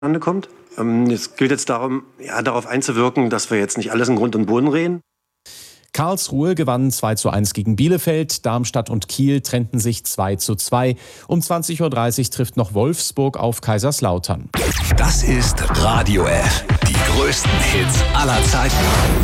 kommt. Es gilt jetzt darum, darauf einzuwirken, dass wir jetzt nicht alles in Grund und Boden reden. Karlsruhe gewann 2:1 gegen Bielefeld, Darmstadt und Kiel trennten sich 2:2. Um 20:30 Uhr trifft noch Wolfsburg auf Kaiserslautern. Das ist Radio F. Die größten Hits aller Zeiten.